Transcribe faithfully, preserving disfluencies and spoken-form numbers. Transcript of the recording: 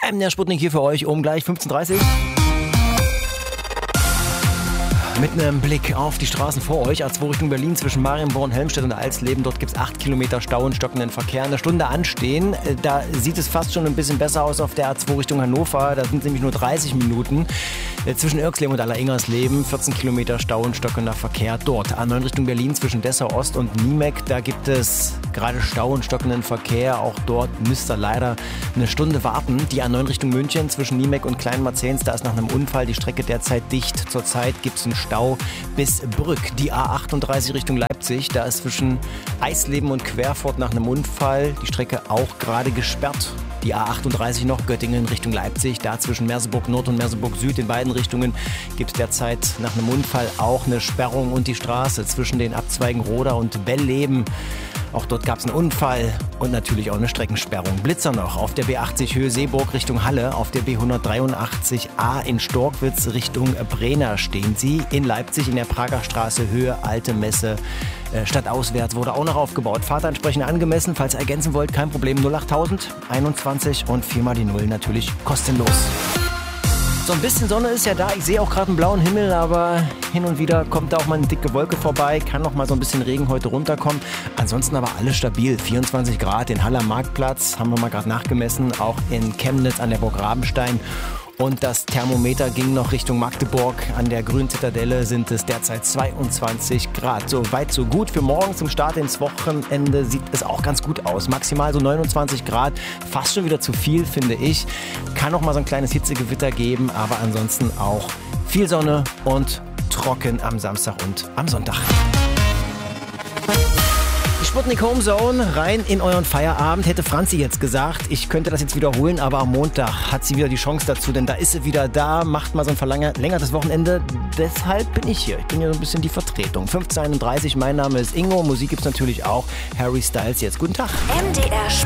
Ähm, der Sputnik hier für euch um gleich fünfzehn Uhr dreißig. Mit einem Blick auf die Straßen vor euch, A zwei Richtung Berlin zwischen Marienborn, Helmstedt und Alsleben. Dort gibt es acht Kilometer Stau und stockenden Verkehr. Eine Stunde anstehen. Da sieht es fast schon ein bisschen besser aus auf der A zwei Richtung Hannover. Da sind nämlich nur dreißig Minuten. Zwischen Irxleben und Alleringers-Leben vierzehn Kilometer Stau und stockender Verkehr dort. A neun Richtung Berlin zwischen Dessau Ost und Niemek. Da gibt es gerade Stau und stockenden Verkehr. Auch dort müsst ihr leider eine Stunde warten. Die A neun Richtung München zwischen Niemek und Kleinmarzens. Da ist nach einem Unfall die Strecke derzeit dicht. Zurzeit gibt es einen Stau bis Brück. Die A achtunddreißig Richtung Leipzig, da ist zwischen Eisleben und Querfurt nach einem Unfall die Strecke auch gerade gesperrt. Die A achtunddreißig noch, Göttingen Richtung Leipzig, da zwischen Merseburg Nord und Merseburg Süd in beiden Richtungen gibt es derzeit nach einem Unfall auch eine Sperrung und die Straße zwischen den Abzweigen Roda und Bellleben. Auch dort gab es einen Unfall und natürlich auch eine Streckensperrung. Blitzer noch auf der B achtzig Höhe Seeburg Richtung Halle, auf der B hundertdreiundachtzig A in Storkwitz Richtung Brenner stehen sie. In Leipzig in der Prager Straße Höhe Alte Messe äh, stadtauswärts wurde auch noch aufgebaut. Fahrt entsprechend angemessen, falls ihr ergänzen wollt, kein Problem. null achttausend einundzwanzig und viermal die Null natürlich kostenlos. So ein bisschen Sonne ist ja da. Ich sehe auch gerade einen blauen Himmel, aber hin und wieder kommt da auch mal eine dicke Wolke vorbei. Kann noch mal so ein bisschen Regen heute runterkommen. Ansonsten aber alles stabil. vierundzwanzig Grad, den Haller Marktplatz haben wir mal gerade nachgemessen. Auch in Chemnitz an der Burg Rabenstein. Und das Thermometer ging noch Richtung Magdeburg. An der Grünen Zitadelle sind es derzeit zweiundzwanzig Grad. So weit, so gut. Für morgen zum Start ins Wochenende sieht es auch ganz gut aus. Maximal so neunundzwanzig Grad. Fast schon wieder zu viel, finde ich. Kann noch mal so ein kleines Hitzegewitter geben. Aber ansonsten auch viel Sonne und trocken am Samstag und am Sonntag. Sputnik Homezone, rein in euren Feierabend, hätte Franzi jetzt gesagt. Ich könnte das jetzt wiederholen, aber am Montag hat sie wieder die Chance dazu, denn da ist sie wieder da, macht mal so ein verlängertes Wochenende. Deshalb bin ich hier. Ich bin hier so ein bisschen die Vertretung. fünfzehn Uhr einunddreißig, mein Name ist Ingo, Musik gibt's natürlich auch. Harry Styles jetzt. Guten Tag. M D R